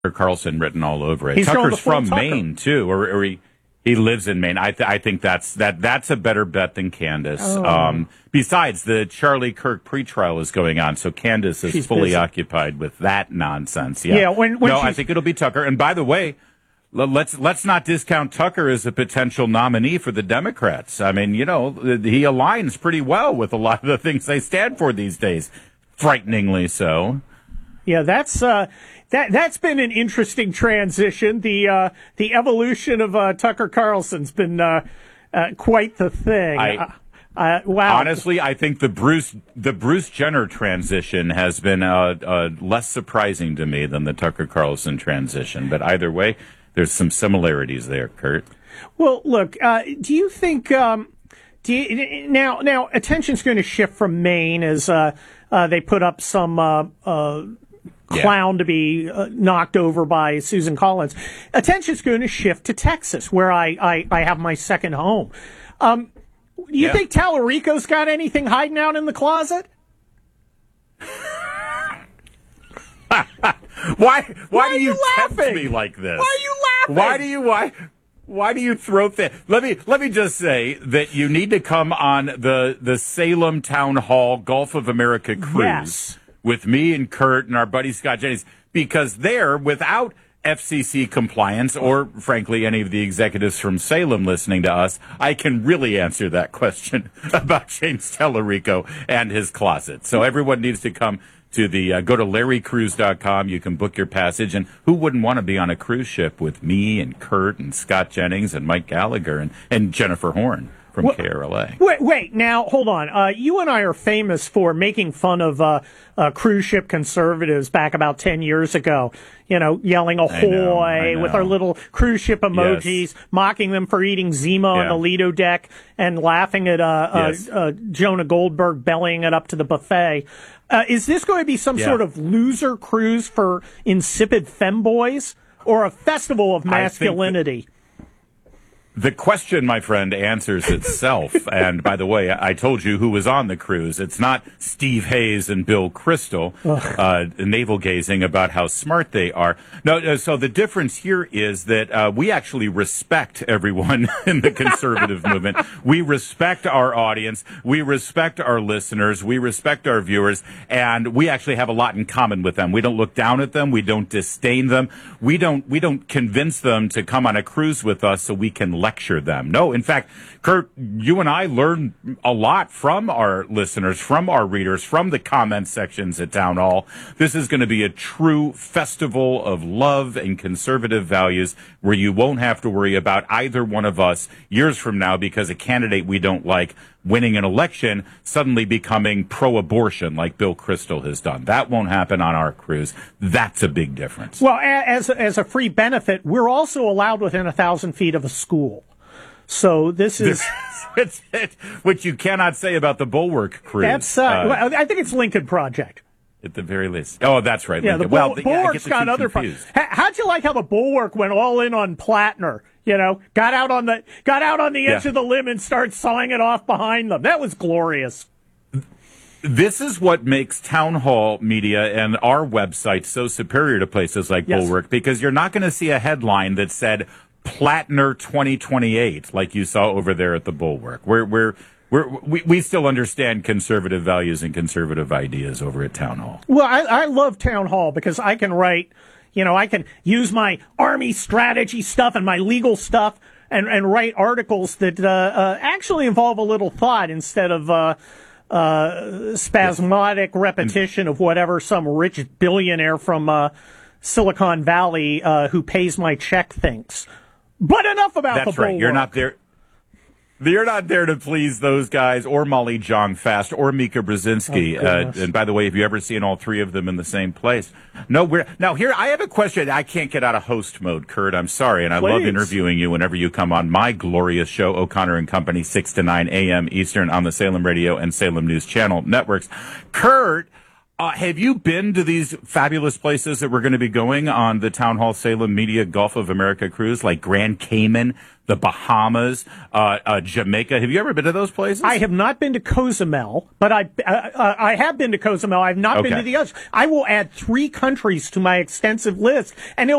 Carlson written all over it. He's Tucker's from Tucker. Maine too, or he lives in Maine. I think that's a better bet than Candace. Oh. Besides, the Charlie Kirk pretrial is going on, so Candace is She's fully busy. occupied with that nonsense. Yeah, when I think it'll be Tucker. And by the way, let's not discount Tucker as a potential nominee for the Democrats. I mean, he aligns pretty well with a lot of the things they stand for these days. Frighteningly so. Yeah, that's been an interesting transition. The evolution of Tucker Carlson's been quite the thing. Wow. Honestly, I think the Bruce Jenner transition has been less surprising to me than the Tucker Carlson transition. But either way, there's some similarities there, Kurt. Well, look, do you think now attention's going to shift from Maine as they put up some clown to be knocked over by Susan Collins. Attention's going to shift to Texas, where I have my second home. Do you think Tallarico's got anything hiding out in the closet? Why do you tempt me like this? Why are you laughing? Why do you throw things? Let me just say that you need to come on the Salem Town Hall Gulf of America cruise with me and Kurt and our buddy Scott Jennings, because there, without FCC compliance, or frankly any of the executives from Salem listening to us, I can really answer that question about James Tallarico and his closet. So everyone needs to come to go to larrycruise.com. You can book your passage. And who wouldn't want to be on a cruise ship with me and Kurt and Scott Jennings and Mike Gallagher and Jennifer Horn from KRLA? Wait, now, hold on. You and I are famous for making fun of cruise ship conservatives back about 10 years ago. Yelling ahoy with our little cruise ship emojis, mocking them for eating Zima on the Lido deck, and laughing at Jonah Goldberg bellying it up to the buffet. Is this going to be some sort of loser cruise for insipid femboys, or a festival of masculinity? The question, my friend, answers itself. And by the way, I told you who was on the cruise. It's not Steve Hayes and Bill Kristol navel gazing about how smart they are. No, so the difference here is that we actually respect everyone in the conservative movement. We respect our audience. We respect our listeners. We respect our viewers. And we actually have a lot in common with them. We don't look down at them. We don't disdain them. We don't convince them to come on a cruise with us so we can lecture them. No, in fact, Kurt, you and I learn a lot from our listeners, from our readers, from the comment sections at Town Hall. This is going to be a true festival of love and conservative values where you won't have to worry about either one of us years from now because a candidate we don't like winning an election suddenly becoming pro-abortion like Bill Kristol has done. That won't happen on our cruise. That's a big difference. Well, as a free benefit, we're also allowed within 1,000 feet of a school. So this is... which you cannot say about the Bulwark cruise. That's, I think it's Lincoln Project. At the very least. Oh, that's right. Yeah, Lincoln. the Bulwark's got other... How'd you like how the Bulwark went all in on Plattner? Got out on the edge of the limb and started sawing it off behind them. That was glorious. This is what makes Town Hall media and our website so superior to places like Bulwark, because you're not going to see a headline that said Plattner 2028 like you saw over there at the Bulwark. We still understand conservative values and conservative ideas over at Town Hall. Well, I love Town Hall because I can write, I can use my Army strategy stuff and my legal stuff and write articles that actually involve a little thought instead of spasmodic repetition of whatever some rich billionaire from Silicon Valley who pays my check thinks. But enough about the Bulwark. That's right. You're not there. You're not there to please those guys, or Molly Jong-Fast, or Mika Brzezinski. And by the way, have you ever seen all three of them in the same place? No, now here, I have a question. I can't get out of host mode, Kurt. I'm sorry. And I love interviewing you whenever you come on my glorious show, O'Connor and Company, 6 to 9 a.m. Eastern on the Salem Radio and Salem News Channel networks. Kurt, Have you been to these fabulous places that we're going to be going on the Town Hall Salem Media Gulf of America cruise, like Grand Cayman, the Bahamas, Jamaica? Have you ever been to those places? I have not been to Cozumel, but I have been to Cozumel. I have not been to the others. I will add 3 countries to my extensive list, and